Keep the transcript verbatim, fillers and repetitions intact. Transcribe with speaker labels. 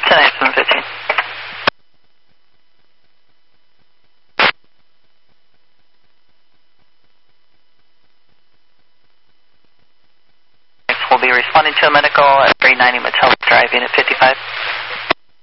Speaker 1: Tonight, seven fifteen. We'll be responding to a medical at three ninety Mattel Drive, Unit fifty-five.